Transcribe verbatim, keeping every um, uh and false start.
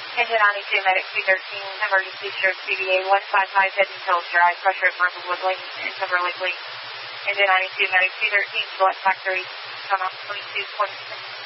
Engine ninety-two, Medic two thirteen, emergency stroke C B A one five five, head and tail, sure, eyes pressure at Marblewood Lane and Timberlake Lake. Engine ninety-two, Medic two thirteen, select factory, come out twenty-two twenty-six.